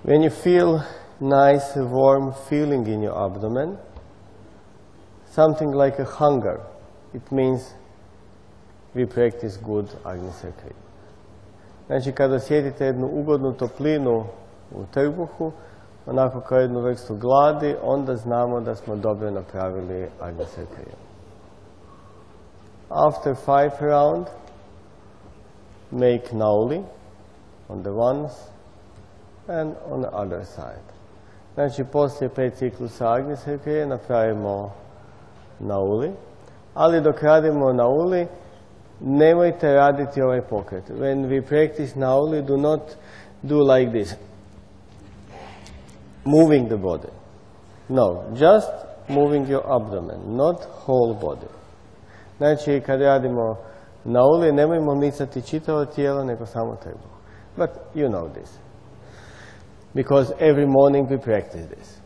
When you feel nice, warm feeling in your abdomen, something like a hunger, it means we practice good Agnisar Kriya. Znači, kada osjetite jednu ugodnu toplinu u trbuhu, onako kao jednu vrstu gladi, onda znamo da smo dobro napravili Agnisar Kriya. After 5 round, make Nauli on the ones and on the other side. Znači, poslije 5 ciklusa Agnisar Kriya napravimo Nauli, ali dok radimo Nauli, nemojte raditi ovaj pokret. When we practice Nauli, do not do like this, moving the body. No, just moving your abdomen, not whole body. Znači, kad radimo Nauli, nemojmo micati čitavo tijelo, nego samo trbuh. But you know this. Because every morning we practice this.